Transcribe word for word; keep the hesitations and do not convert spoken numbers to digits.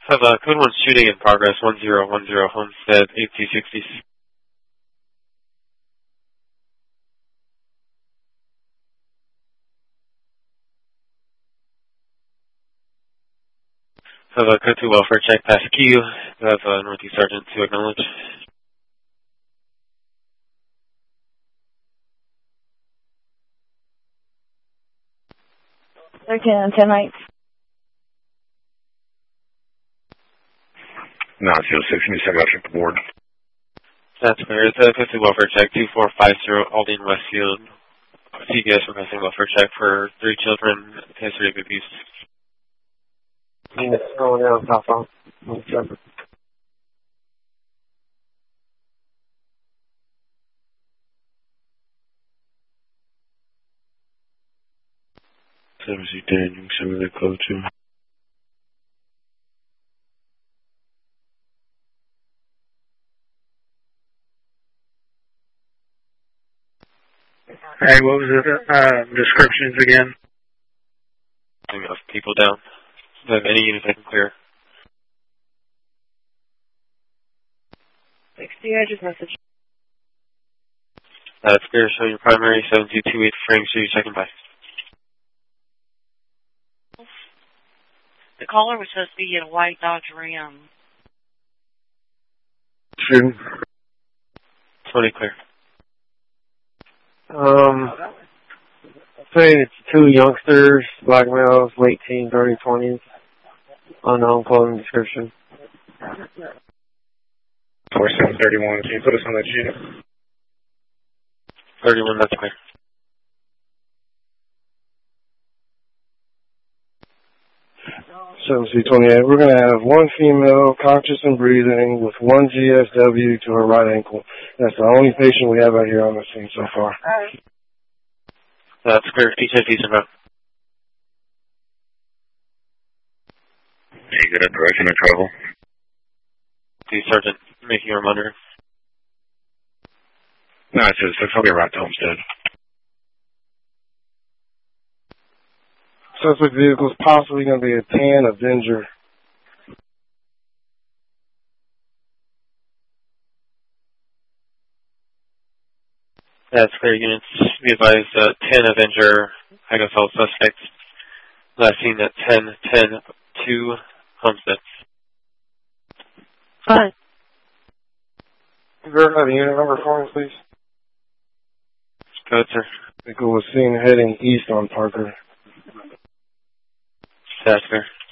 Have a code one shooting in progress, one zero one zero Homestead, eight two sixty. Have a code two welfare check past Q. Have a Northeast Sergeant to acknowledge. thirteen and ten nights. No, it's zero six. Give me a second. I'll check the board. That's clear. It's a code two welfare check, two four five zero Aldine Westfield. C B S requesting welfare check for three children, history of abuse. Units going down, top off. seventy Daniel, send me the code two. Hey, what was the uh, descriptions again? Of people down. Do you have any units I can clear? sixty, I just messaged. That's clear. Showing your primary, seven two two eight Frank Street, second by. The caller was supposed to be in a white Dodge Ram. Shooting. twenty clear. Um, saying it's two youngsters, black males, late teens, early twenties. Unknown clothing description. four seven thirty-one. Can you put us on that unit? thirty-one, that's clear. seven C twenty-eight. We're going to have one female, conscious and breathing, with one G S W to her right ankle. That's the only patient we have out here on the scene so far. Alright. That's clear. T J T's about. Are you good at direction of travel? The Sergeant making a reminder. No, it's just, it's probably around Homestead. Suspect vehicle is possibly going to be a tan Avenger. That's clear. Units be advised, uh, ten Avenger, I guess all suspects. Last seen at ten ten two Homestead. Fine. Verify the unit number for me, please. Go ahead, sir. Vehicle was seen heading east on Parker. That's clear.